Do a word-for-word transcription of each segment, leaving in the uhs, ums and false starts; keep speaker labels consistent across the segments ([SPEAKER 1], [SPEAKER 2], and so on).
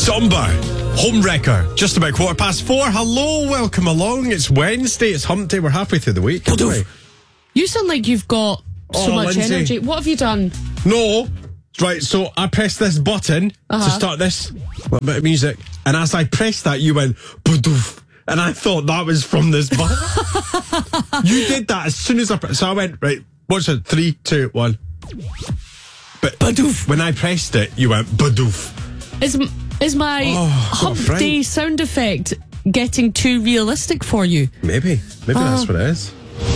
[SPEAKER 1] Somber, Homewrecker, just about quarter past four. Hello, welcome along. It's Wednesday, it's hump day. We're halfway through the week. aren't we?
[SPEAKER 2] You sound like you've got so
[SPEAKER 1] Oh,
[SPEAKER 2] much
[SPEAKER 1] Lindsay.
[SPEAKER 2] energy. What have you done?
[SPEAKER 1] No. Right, so I pressed this button
[SPEAKER 2] Uh-huh.
[SPEAKER 1] to start this little bit of music. And as I pressed that, you went, badoof. And I thought that was from this button. You did that as soon as I pressed. So I went, right, what's it? Three, two, one. But badoof. When I pressed it, you went, badoof.
[SPEAKER 2] Is m- is my
[SPEAKER 1] Oh,
[SPEAKER 2] hump
[SPEAKER 1] got a fright.
[SPEAKER 2] day sound effect getting too realistic for you?
[SPEAKER 1] Maybe. Maybe
[SPEAKER 2] Uh.
[SPEAKER 1] that's what it is.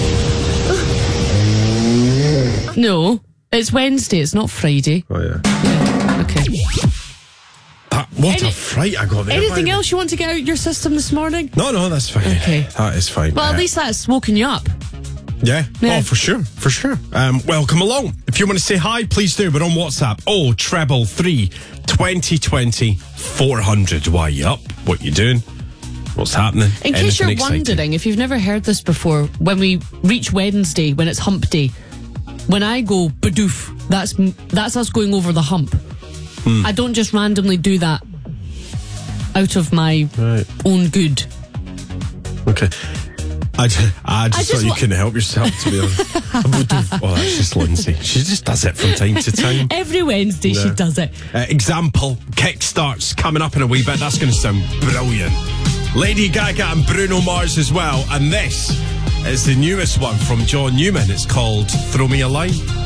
[SPEAKER 2] No, it's Wednesday. It's not Friday.
[SPEAKER 1] Oh, yeah.
[SPEAKER 2] Okay.
[SPEAKER 1] That, what
[SPEAKER 2] Any-
[SPEAKER 1] a fright I got there.
[SPEAKER 2] Anything
[SPEAKER 1] by-
[SPEAKER 2] else you want to get out your system this morning?
[SPEAKER 1] No, no, that's fine.
[SPEAKER 2] Okay.
[SPEAKER 1] That is fine.
[SPEAKER 2] Well, at
[SPEAKER 1] Uh,
[SPEAKER 2] least that's woken you up.
[SPEAKER 1] Yeah.
[SPEAKER 2] Yeah.
[SPEAKER 1] Oh, for sure. For sure. Um, welcome along. If you want to say hi, please do. We're on WhatsApp. Oh, treble three, twenty twenty, four hundred. Why you up? What you doing? What's happening?
[SPEAKER 2] In case
[SPEAKER 1] Anything
[SPEAKER 2] you're
[SPEAKER 1] exciting?
[SPEAKER 2] wondering, if you've never heard this before, when we reach Wednesday, when it's hump day, when I go badoof, that's that's us going over the hump.
[SPEAKER 1] Hmm.
[SPEAKER 2] I don't just randomly do that out of my
[SPEAKER 1] Right.
[SPEAKER 2] own good.
[SPEAKER 1] Okay. I just, I just
[SPEAKER 2] I
[SPEAKER 1] thought
[SPEAKER 2] just
[SPEAKER 1] you
[SPEAKER 2] wa-
[SPEAKER 1] couldn't help yourself, to be honest. Oh, that's just Lindsay. She just does it from time to time.
[SPEAKER 2] Every Wednesday she
[SPEAKER 1] Yeah.
[SPEAKER 2] does it.
[SPEAKER 1] Uh, example, Kickstart's coming up in a wee bit. That's going to sound brilliant. Lady Gaga and Bruno Mars as well. And this is the newest one from John Newman. It's called Throw Me a Line.